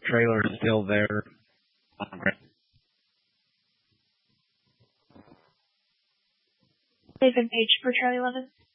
trailer is still there. Nathan Page for Charlie 11.